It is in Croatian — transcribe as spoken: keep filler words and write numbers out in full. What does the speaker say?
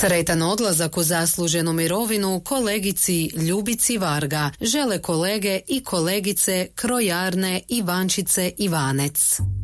Sretan odlazak u zasluženu mirovinu kolegici Ljubici Varga žele kolege i kolegice krojarne Ivančice Ivanec.